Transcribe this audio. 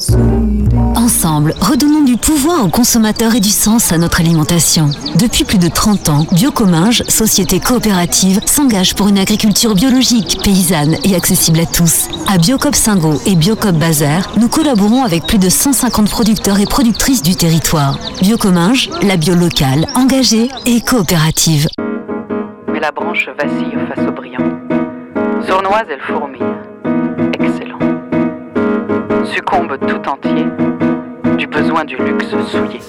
Ensemble, redonnons du pouvoir aux consommateurs et du sens à notre alimentation. Depuis plus de 30 ans, Biocominges, société coopérative, s'engage pour une agriculture biologique, paysanne et accessible à tous. À Biocoop Singo et Biocoop Bazar, nous collaborons avec plus de 150 producteurs et productrices du territoire. Biocominges, la bio locale, engagée et coopérative. Mais la branche vacille face au brillant. Sournoise, elle fourmille. Excellent. Succombe tout entier du besoin du luxe souillé.